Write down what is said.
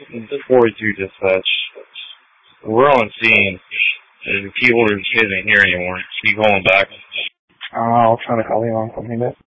42 dispatch. We're on scene. The keyholder isn't here anymore. Can you call him back? I'll try to call you on something.